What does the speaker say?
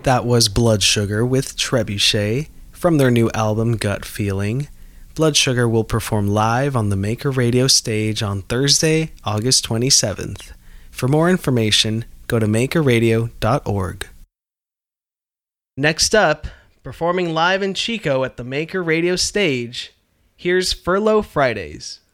That was Blood Sugar with Trebuchet from their new album Gut Feeling. Blood Sugar will perform live on the Maker Radio stage on Thursday, August 27th. For more information, go to makerradio.org. Next up, performing live in Chico at the Maker Radio stage, here's Furlough Fridays.